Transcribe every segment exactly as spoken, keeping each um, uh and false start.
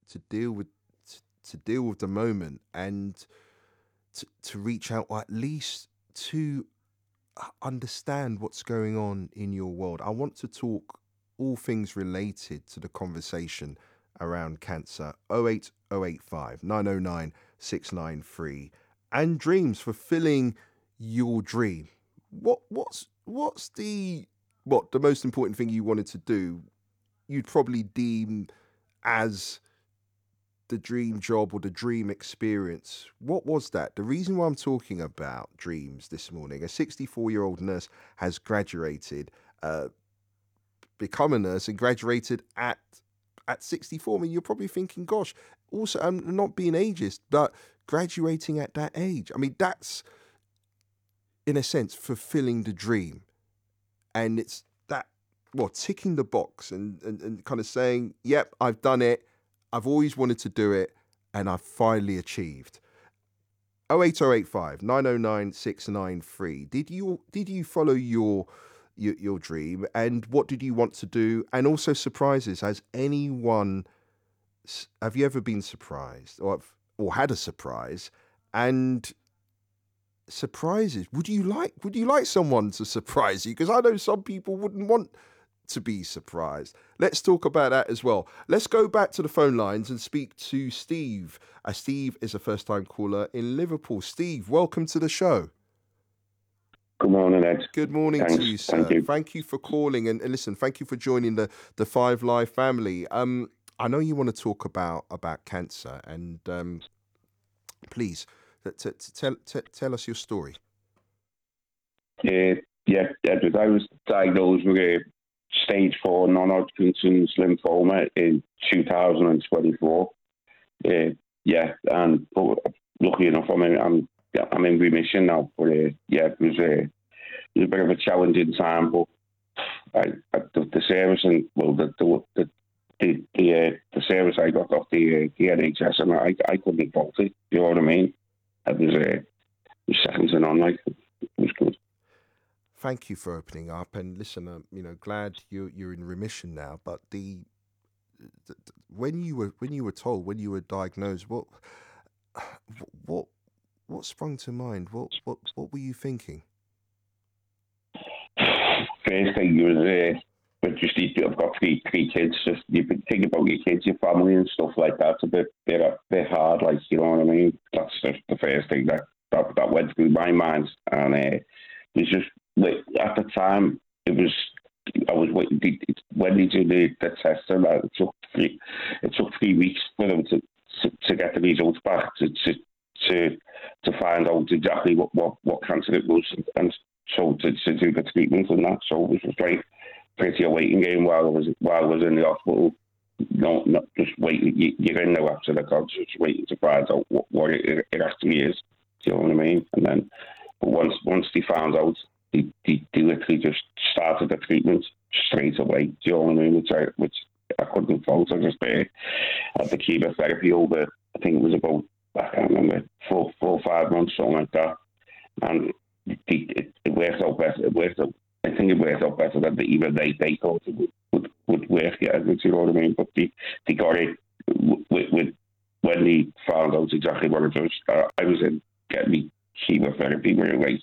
to deal with to, to deal with the moment and to, to reach out, or at least to understand what's going on in your world. I want to talk all things related to the conversation around cancer. oh eight oh eight five, nine oh nine, six nine three. And dreams, fulfilling your dream. What what's what's the what the most important thing you wanted to do? You'd probably deem as the dream job or the dream experience. What was that? The reason why I'm talking about dreams this morning, a sixty-four year old nurse has graduated, uh, become a nurse and graduated at at sixty-four. I mean, you're probably thinking, gosh, also, I'm not being ageist, but graduating at that age. I mean, that's, in a sense, fulfilling the dream. And it's that, well, ticking the box and, and, and kind of saying, yep, I've done it. I've always wanted to do it, and I've finally achieved. oh eight oh eight five, nine oh nine, six nine three. Did you did you follow your, your your dream, and what did you want to do? And also surprises. Has anyone have you ever been surprised or or had a surprise? And surprises. Would you like would you like someone to surprise you? Because I know some people wouldn't want to be surprised. Let's talk about that as well. Let's go back to the phone lines and speak to Steve. Uh, Steve is a first-time caller in Liverpool. Steve, welcome to the show. Good morning, Ed. Good morning Thanks. to you, sir. Thank you. Thank you for calling. And, and listen, thank you for joining the, the Five Live family. Um, I know you want to talk about, about cancer, and um, please t- t- t- tell, t- tell us your story. Uh, yeah, Edward, I was diagnosed with a stage four non-Hodgkin's lymphoma in two thousand twenty-four. Uh, yeah, and but lucky enough, I'm in, I'm, I'm in remission now. But uh, yeah, it was, a, it was a bit of a challenging time. But I, I, the, the service and well, the the the the, the, uh, the service I got off the uh, the N H S, and I I couldn't fault it. You know what I mean? It was uh, it was second to none. Like, it was good. Thank you for opening up, and listen, um, you know, glad you you're in remission now. But the, the when you were when you were told, when you were diagnosed, what what what sprung to mind? What what what were you thinking? First thing was, uh, but just I've got three three kids. Just you think about your kids, your family, and stuff like that. It's a bit bit a bit hard, like, you know what I mean. That's just the first thing that that, that went through my mind, and uh, it was just at the time it was. I was waiting when they did the, the test, and that it took three. It took three weeks for them to to, to get the results back to to to to find out exactly what, what, what cancer it was, and so to, to do the treatment and that. So it was just like pretty a waiting game while I was while I was in the hospital. No, not just waiting. You, you're in there after the concert, just waiting to find out what, what it, it actually is. Do you know what I mean? And then, but once once they found out, they, they, they literally just started the treatment straight away. Do you know what I mean? Which I which I couldn't fault. I just uh, had the chemotherapy over. I think it was about I can't remember four four or five months, something like that. And it, it, it worked out better. It worked out. I think it worked out better than the, even they they thought it would would, would work. Yeah, do you know what I mean? But they they got it with, with when they found out exactly what it was. Uh, I was in getting me chemotherapy really late.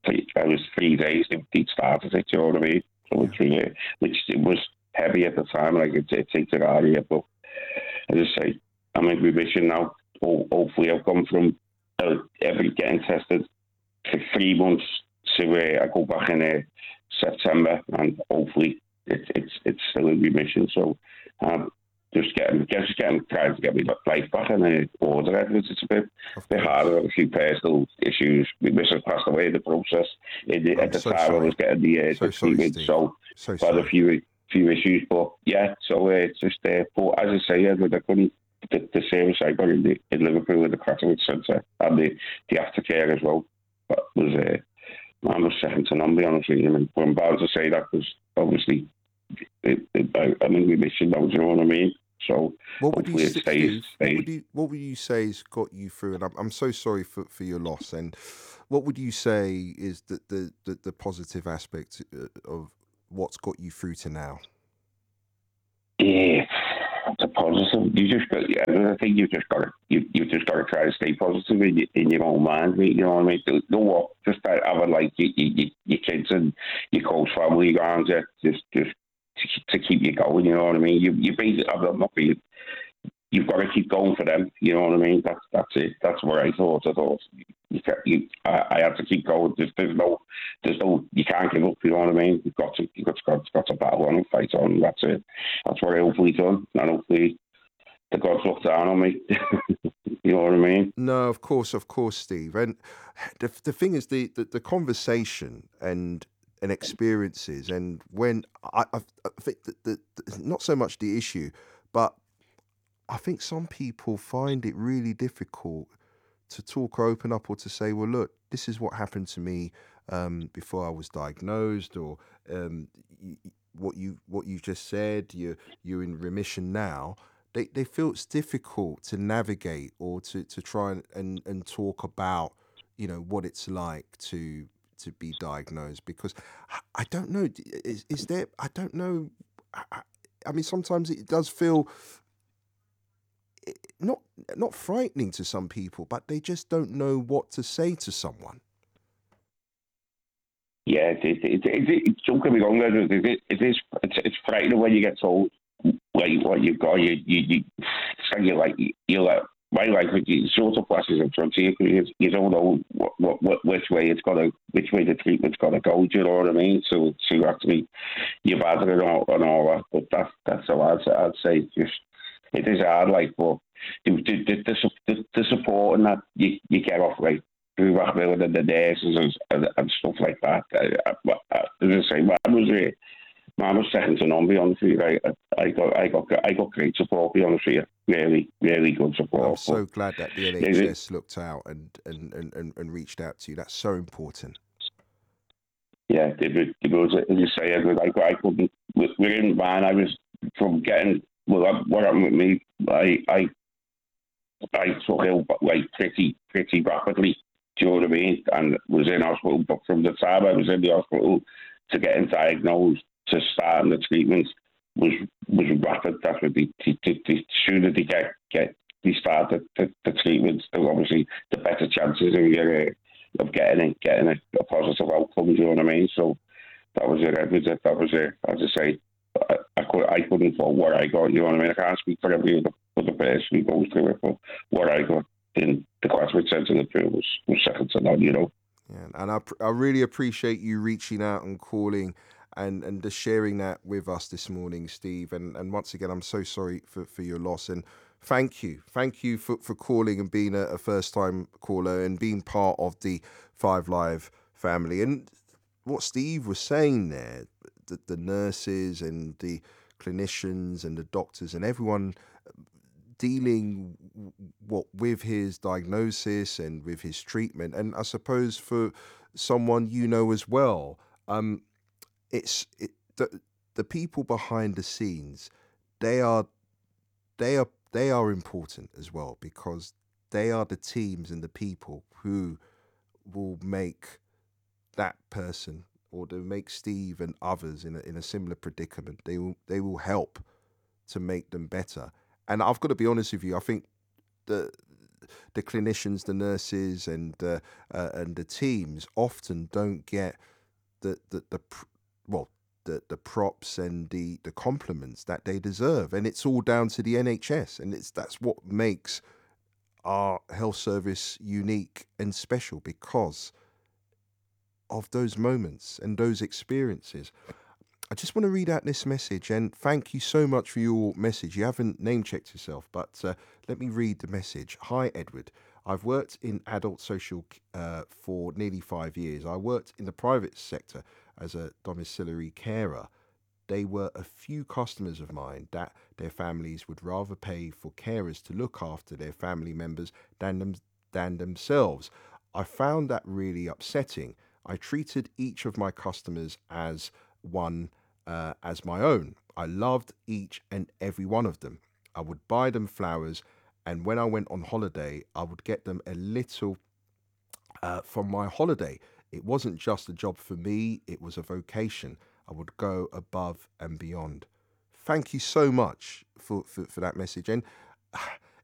I was three days. They, they started it. Do you know what I mean? So it's really, which it was heavy at the time. Like it, it takes it out of you. But as I say, I'm in remission now. Hopefully, I've gone from uh, every getting tested for three months to uh, I go back in uh, September, and hopefully it's it's it's still in remission. So um, just getting just getting trying to get my life back in uh, order. It's a bit bit harder. A few personal issues. My missus passed away in the process. In, at the so time, sorry. I was getting the, uh, so the treatment, sorry, so, so had sorry. a few few issues. But yeah, so uh, it's just uh, but as I say, Edward, I couldn't. The, the service I got in, the, in Liverpool with the Catterick Centre and the, the aftercare as well, that was uh, man was second to none, to be honest with you. I mean, I'm bound to say that because obviously it, it, I, I'm in remission now, do you know what I mean? So what would hopefully you it say, stays. Steve, stays. what would you what would you say has got you through? And I'm I'm so sorry for, for your loss. And what would you say is the the, the, the positive aspect of what's got you through to now? Yeah, the positive. You just got, yeah, I think you just got to, you you just got to try to stay positive in your, in your own mind. You know what I mean? You know what? Just start having like your, your, your kids and your close family around you, just just to, to keep you going. You know what I mean? You you basically, I'm not being, you've got to keep going for them. You know what I mean? That's that's it. That's what I thought. I thought you, can, you I, I had to keep going. There's, there's no, there's no, you can't give up. You know what I mean? You've got to, you've got to, got to, got to battle on and fight on. That's it. That's what I hopefully done, and hopefully the gods look down on me. You know what I mean? No, of course, of course, Steve. And the the thing is, the the, the conversation and and experiences, and when I, I, I think that the, the not so much the issue, but I think some people find it really difficult to talk or open up or to say, well, look, this is what happened to me um, before I was diagnosed, or um, y- y- what you what you just said, you're you're in remission now. They they feel it's difficult to navigate or to to try and, and, and talk about, you know, what it's like to to be diagnosed, because I, I don't know, d- is is there, I don't know. I, I I mean, sometimes it does feel not not frightening to some people, but they just don't know what to say to someone. Yeah, it, it, it, it, it, don't get me wrong. It, it, it is, it's, it's frightening when you get told like what you've got. You, you, you, it's like you like you like my life. You sort of flashes in front of you because you, you don't know what, what, what which way it's gonna, which way the treatment's gonna go. Do you know what I mean? So, so actually, you've had it and all, and all that. But that's that's how I'd, I'd say. Just it is hard, like, but the the, the, the, the support and that you, you get off like through Rockville and the nurses and, and, and stuff like that. I, I, I, as I say, man was uh, man was second to none. Be honest with you, I, I got I got I got great support. Be honest with you, really really good I'm support. But so glad that the they, N H S looked out and and, and, and, and reached out to you. That's so important. yeah, they, they was as you say, I, I, I couldn't within man. I was from getting well. What happened with me? I I I took ill like pretty pretty rapidly. Do you know what I mean? And was in hospital, but from the time I was in the hospital to getting diagnosed to starting the treatment was was rapid. That's what the the, the, the sooner they get get they start the, the, the treatment, the, obviously the better chances of your, uh, of getting it, getting a, a positive outcome. Do you know what I mean? So that was it. That was it. That was it. As I say, I, I, could, I couldn't fault what I got. You know what I mean? I can't speak for every other, other person who goes through it, but what I got in the Classmate Centre of the Pool was, was second to none, you know. Yeah, and I pr- I really appreciate you reaching out and calling and and just sharing that with us this morning, Steve. And and once again, I'm so sorry for, for your loss. And thank you, thank you for, for calling and being a, a first time caller and being part of the Five Live family. And what Steve was saying there, the, the nurses and the clinicians and the doctors and everyone dealing what with his diagnosis and with his treatment, and I suppose for someone you know as well, um it's it, the the people behind the scenes, they are they are they are important as well, because they are the teams and the people who will make that person, or to make Steve and others in a, in a similar predicament, they will they will help to make them better. And I've got to be honest with you, I think the the clinicians, the nurses, and uh, uh, and the teams often don't get the the, the pr- well the the props and the the compliments that they deserve, and it's all down to the N H S, and it's that's what makes our health service unique and special, because of those moments and those experiences. I just want to read out this message, and thank you so much for your message. You haven't name checked yourself, but uh, let me read the message. Hi, Edward. I've worked in adult social uh, for nearly five years. I worked in the private sector as a domiciliary carer. They were a few customers of mine that their families would rather pay for carers to look after their family members than them, than themselves. I found that really upsetting. I treated each of my customers as one uh, as my own. I loved each and every one of them. I would buy them flowers, and when I went on holiday, I would get them a little uh, from my holiday. It wasn't just a job for me, it was a vocation. I would go above and beyond. thank you so much for, for, for that message. And